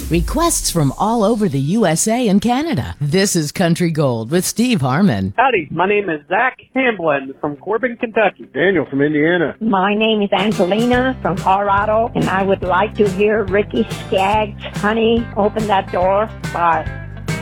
Requests from all over the USA and Canada. This is Country Gold with Steve Harmon. Howdy, my name is Zach Hamblin from Corbin, Kentucky. Daniel from Indiana. My name is Angelina from Colorado, and I would like to hear Ricky Skaggs' Honey, Open That Door. Bye.